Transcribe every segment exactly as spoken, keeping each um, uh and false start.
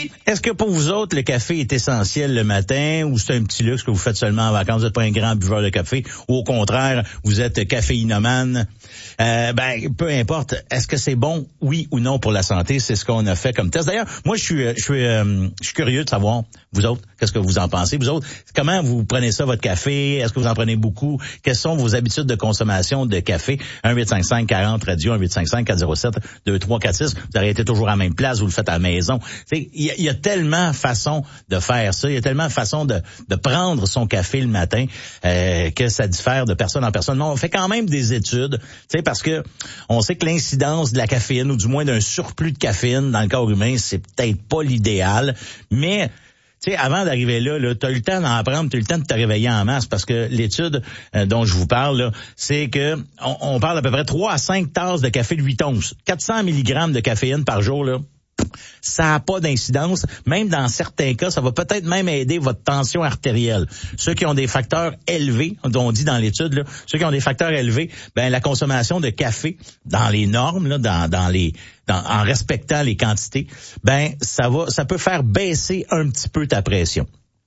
Est-ce que pour vous autres, le café est essentiel le matin ou c'est un petit luxe que vous faites seulement en vacances? Vous n'êtes pas un grand buveur de café ou au contraire, vous êtes caféinomane? Euh, ben, peu importe. Est-ce que c'est bon, oui ou non pour la santé? C'est ce qu'on a fait comme test. D'ailleurs, moi, je suis, je suis, euh, je suis curieux de savoir, vous autres, qu'est-ce que vous en pensez? Vous autres, comment vous prenez ça, votre café? Est-ce que vous en prenez beaucoup? Quelles sont vos habitudes de consommation de café? un huit cinq cinq quarante radio, un huit cinq cinq quatre zéro sept deux trois quatre six. Vous avez été toujours à la même place, vous le faites à la maison. Il y, y a tellement de façons de faire ça, il y a tellement de façons de, de prendre son café le matin euh, que ça diffère de personne en personne. Non, on fait quand même des études, parce que on sait que l'incidence de la caféine, ou du moins d'un surplus de caféine dans le corps humain, c'est peut-être pas l'idéal, mais tu sais, avant d'arriver là, là tu as eu le temps d'en prendre, tu as eu le temps de te réveiller en masse, parce que l'étude euh, dont je vous parle, là, c'est que on, on parle à peu près trois à cinq tasses de café de huit onces. quatre cents milligrammes de caféine par jour, là. Ça n'a pas d'incidence. Même dans certains cas, ça va peut-être même aider votre tension artérielle. Ceux qui ont des facteurs élevés, on dit dans l'étude, là, ceux qui ont des facteurs élevés, ben la consommation de café dans les normes, là, dans, dans les, dans, en respectant les quantités, ben ça va, ça peut faire baisser un petit peu ta pression.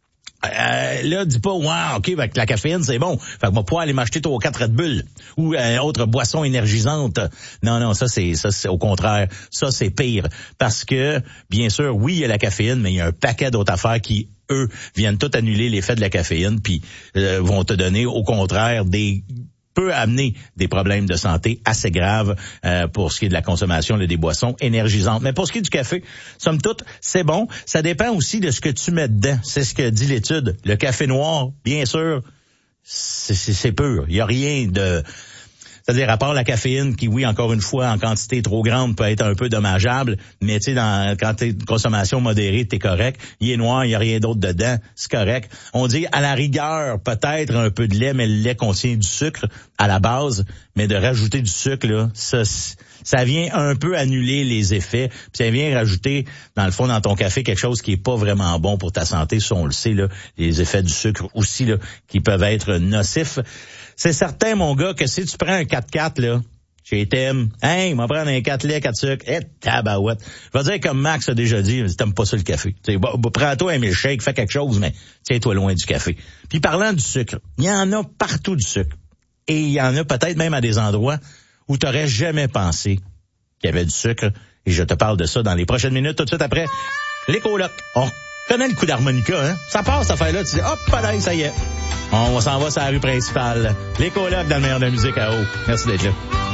Euh, là, dis pas, wow, OK, avec la caféine, c'est bon. Fait que moi, pouvoir aller m'acheter trois ou quatre Red Bull ou euh, autre boisson énergisante. Non, non, ça, c'est, ça, c'est au contraire. Ça, c'est pire. Parce que, bien sûr, oui, il y a la caféine, mais il y a un paquet d'autres affaires qui, eux, viennent tout annuler l'effet de la caféine puis euh, vont te donner, au contraire, des peut amener des problèmes de santé assez graves euh, pour ce qui est de la consommation là, des boissons énergisantes. Mais pour ce qui est du café, somme toute, c'est bon. Ça dépend aussi de ce que tu mets dedans. C'est ce que dit l'étude. Le café noir, bien sûr, c'est, c'est, c'est pur. Il n'y a rien de... C'est-à-dire, à part la caféine, qui, oui, encore une fois, en quantité trop grande, peut être un peu dommageable, mais tu sais, dans, quand t'es une consommation modérée, t'es correct. Il est noir, il n'y a rien d'autre dedans, c'est correct. On dit, à la rigueur, peut-être un peu de lait, mais le lait contient du sucre à la base, mais de rajouter du sucre, là, ça, ça vient un peu annuler les effets, puis ça vient rajouter, dans le fond, dans ton café, quelque chose qui est pas vraiment bon pour ta santé, ça, on le sait, là, les effets du sucre aussi, là, qui peuvent être nocifs. C'est certain, mon gars, que si tu prends un quatre quatre, là, chez T M, hein, il va prendre un quatre laits, quatre sucres, et tabarouette. Je vais dire comme Max a déjà dit, t'aimes pas ça le café. T'sais, bah, bah, prends-toi un milkshake, fais quelque chose, mais tiens-toi loin du café. Puis parlant du sucre, il y en a partout du sucre. Et il y en a peut-être même à des endroits où t'aurais jamais pensé qu'il y avait du sucre. Et je te parle de ça dans les prochaines minutes, tout de suite après les colocs. On connaît le coup d'harmonica, hein? Ça passe, cette affaire-là, tu dis, hop, pareil, ça y est. On s'en va sur la rue principale. Les colocs dans le meilleur de la musique à eau. Merci d'être là.